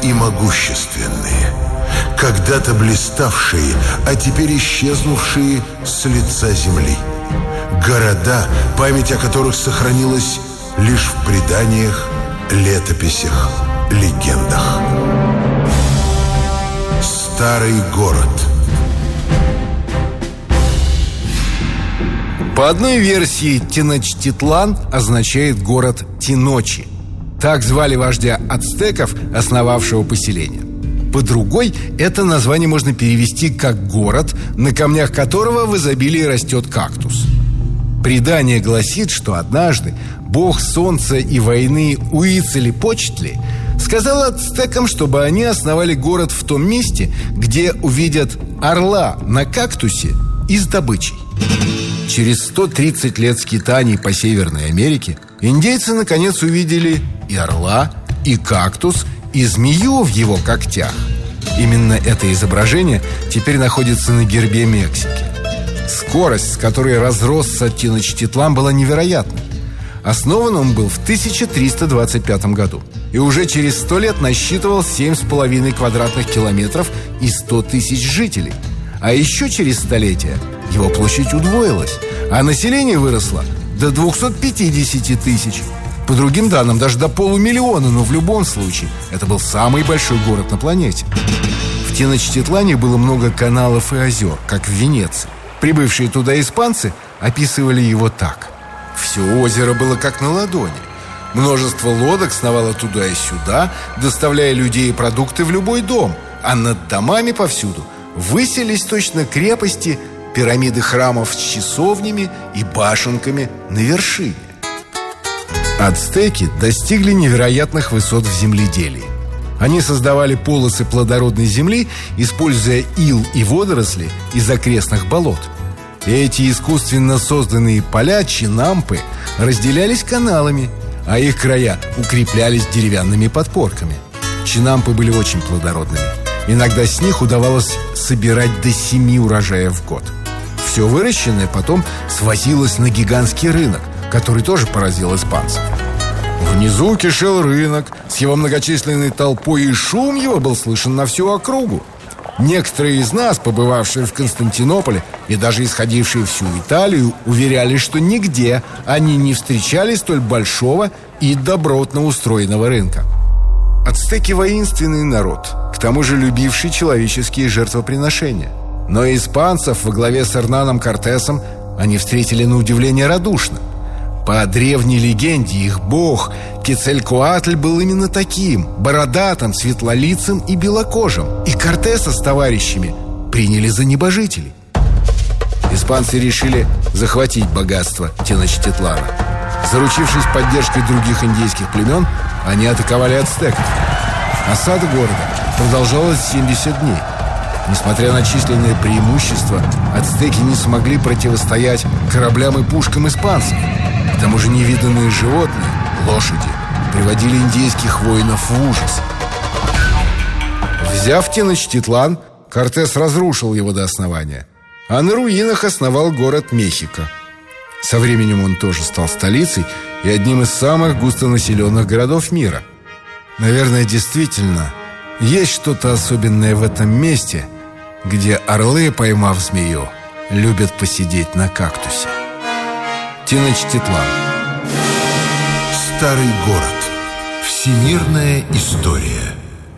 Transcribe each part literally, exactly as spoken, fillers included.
и могущественные, когда-то блиставшие, а теперь исчезнувшие с лица земли. Города, память о которых сохранилась лишь в преданиях, летописях, легендах. Старый город. По одной версии, Теночтитлан означает город Теночи. Так звали вождя ацтеков, основавшего поселение. По другой, это название можно перевести как «город, на камнях которого в изобилии растет кактус». Предание гласит, что однажды бог солнца и войны Уицелипочтли сказал ацтекам, чтобы они основали город в том месте, где увидят орла на кактусе и с добычей. Через сто тридцать лет скитаний по Северной Америке индейцы наконец увидели и орла, и кактус, и змею в его когтях. Именно это изображение теперь находится на гербе Мексики. Скорость, с которой разросся Теночтитлан, была невероятной. Основан он был в тысяча триста двадцать пятом году и уже через сто лет насчитывал семь с половиной квадратных километров и сто тысяч жителей. А еще через столетие его площадь удвоилась, а население выросло до двухсот пятидесяти тысяч. По другим данным, даже до полумиллиона, но в любом случае это был самый большой город на планете. В Теночтитлане было много каналов и озер, как в Венеции. Прибывшие туда испанцы описывали его так: все озеро было как на ладони. Множество лодок сновало туда и сюда, доставляя людей и продукты в любой дом. А над домами повсюду высились точно крепости, пирамиды храмов с часовнями и башенками на вершине. Ацтеки достигли невероятных высот в земледелии. Они создавали полосы плодородной земли, используя ил и водоросли из окрестных болот. Эти искусственно созданные поля, чинампы, разделялись каналами, а их края укреплялись деревянными подпорками. Чинампы были очень плодородными. Иногда с них удавалось собирать до семи урожаев в год. Все выращенное потом свозилось на гигантский рынок, который тоже поразил испанцев. Внизу кишел рынок с его многочисленной толпой, и шум его был слышен на всю округу. Некоторые из нас, побывавшие в Константинополе и даже исходившие всю Италию, уверяли, что нигде они не встречали столь большого и добротно устроенного рынка. Ацтеки – воинственный народ, к тому же любивший человеческие жертвоприношения. Но испанцев во главе с Эрнаном Кортесом они встретили на удивление радушно. По древней легенде, их бог Кецалькоатль был именно таким: бородатым, светлолицым и белокожим. И Кортеса с товарищами приняли за небожителей. Испанцы решили захватить богатство Теночтитлана. Заручившись поддержкой других индейских племен, они атаковали ацтеков. Осада города продолжалась семьдесят дней. Несмотря на численное преимущество, ацтеки не смогли противостоять кораблям и пушкам испанцев. К тому же невиданные животные, лошади, приводили индейских воинов в ужас. Взяв Теночтитлан, Кортес разрушил его до основания, а на руинах основал город Мехико. Со временем он тоже стал столицей и одним из самых густонаселенных городов мира. Наверное, действительно, есть что-то особенное в этом месте, где орлы, поймав змею, любят посидеть на кактусе. Теночтитлан. Старый город. Всемирная история.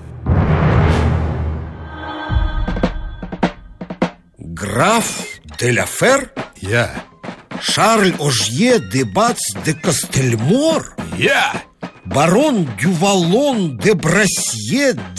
Граф де ла Фер? Я. Шарль Ожье де Бац де Костельмор? Я. Барон Дювалон де Брасье